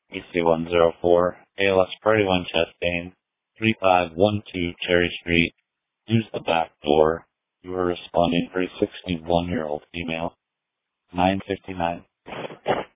EC104, ALS Party 1 Chastain, 3512 Cherry Street. Use the back door. You are responding for a 61-year-old female. 9:59.